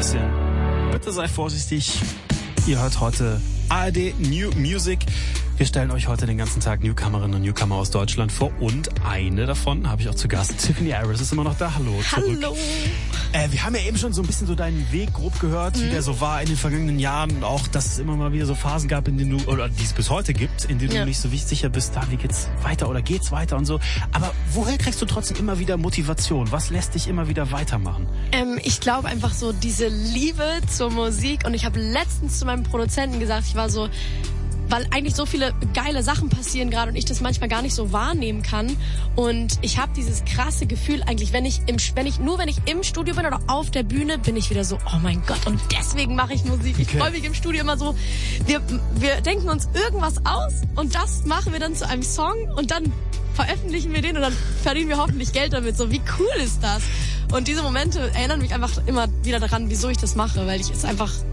Sebastian, bitte sei vorsichtig. Ihr hört heute ARD New Music. Wir stellen euch heute den ganzen Tag Newcomerinnen und Newcomer aus Deutschland vor und eine davon habe ich auch zu Gast. Tiffany Harris ist immer noch da. Hallo. Zurück. Hallo. Wir haben ja eben schon so ein bisschen so deinen Weg grob gehört, wie der so war in den vergangenen Jahren und auch, dass es immer mal wieder so Phasen gab, in denen du, oder die es bis heute gibt, in denen du nicht so sicher bist, wie geht's weiter oder geht's weiter und so. Aber woher kriegst du trotzdem immer wieder Motivation? Was lässt dich immer wieder weitermachen? Ich glaube einfach so diese Liebe zur Musik und ich habe letztens zu meinem Produzenten gesagt, ich war so, weil eigentlich so viele geile Sachen passieren gerade und ich das manchmal gar nicht so wahrnehmen kann. Und ich habe dieses krasse Gefühl eigentlich, wenn ich im Studio bin oder auf der Bühne, bin ich wieder so, oh mein Gott, und deswegen mache ich Musik. Ich freue mich im Studio immer so, wir denken uns irgendwas aus und das machen wir dann zu einem Song und dann veröffentlichen wir den und dann verdienen wir hoffentlich Geld damit. So, wie cool ist das? Und diese Momente erinnern mich einfach immer wieder daran, wieso ich das mache, weil es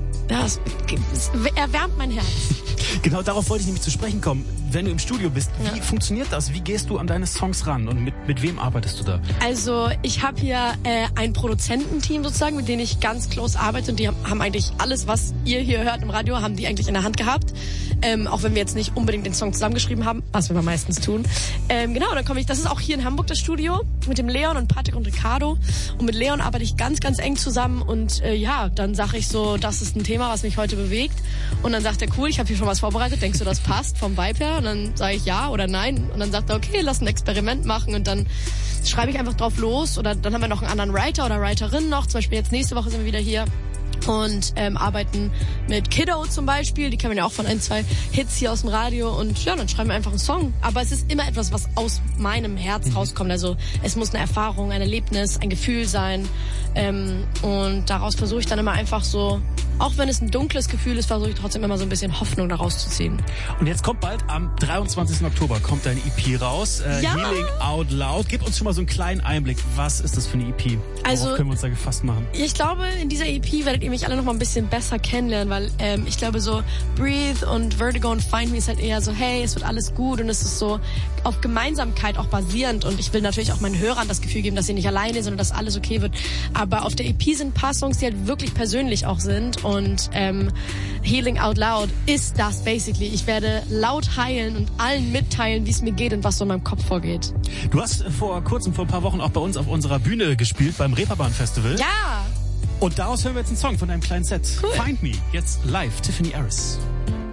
erwärmt mein Herz. Genau, darauf wollte ich nämlich zu sprechen kommen. Wenn du im Studio bist, wie funktioniert das? Wie gehst du an deine Songs ran und mit wem arbeitest du da? Also ich habe hier ein Produzententeam sozusagen, mit denen ich ganz close arbeite und die haben eigentlich alles, was ihr hier hört im Radio, haben die eigentlich in der Hand gehabt. Auch wenn wir jetzt nicht unbedingt den Song zusammengeschrieben haben, was wir meistens tun. Genau, dann komme ich, das ist auch hier in Hamburg das Studio, mit dem Leon und Patrick und Ricardo. Und mit Leon arbeite ich ganz, ganz eng zusammen und dann sage ich so, das ist ein Thema, was mich heute bewegt. Und dann sagt er, cool, ich habe hier schon was vorbereitet, denkst du, das passt vom Vibe her? Und dann sage ich ja oder nein. Und dann sagt er, okay, lass ein Experiment machen. Und dann schreibe ich einfach drauf los. Oder dann haben wir noch einen anderen Writer oder Writerin noch. Zum Beispiel jetzt nächste Woche sind wir wieder hier. Und arbeiten mit Kiddo zum Beispiel, die kennen wir ja auch von 1-2 Hits hier aus dem Radio und dann schreiben wir einfach einen Song. Aber es ist immer etwas, was aus meinem Herz rauskommt. Also es muss eine Erfahrung, ein Erlebnis, ein Gefühl sein und daraus versuche ich dann immer einfach so, auch wenn es ein dunkles Gefühl ist, versuche ich trotzdem immer so ein bisschen Hoffnung daraus zu ziehen. Und jetzt kommt bald, am 23. Oktober kommt deine EP raus, Healing Out Loud. Gib uns schon mal so einen kleinen Einblick. Was ist das für eine EP? Worauf können wir uns da gefasst machen? Ich glaube, in dieser EP werdet ihr mich alle noch mal ein bisschen besser kennenlernen, weil ich glaube so Breathe und Vertigo und Find Me ist halt eher so, hey, es wird alles gut und es ist so auf Gemeinsamkeit auch basierend und ich will natürlich auch meinen Hörern das Gefühl geben, dass sie nicht alleine sind und dass alles okay wird. Aber auf der EP sind ein paar Songs, die halt wirklich persönlich auch sind und Healing Out Loud ist das basically. Ich werde laut heilen und allen mitteilen, wie es mir geht und was so in meinem Kopf vorgeht. Du hast vor ein paar Wochen auch bei uns auf unserer Bühne gespielt beim Reeperbahn Festival. Ja! Und daraus hören wir jetzt einen Song von deinem kleinen Set. Cool. Find Me, jetzt live, Tiffany Harris.